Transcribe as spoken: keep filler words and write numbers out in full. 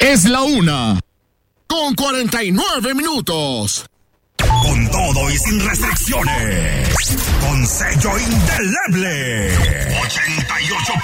Es la una. Con cuarenta y nueve minutos. Con todo y sin restricciones. Con sello indeleble. ochenta y ocho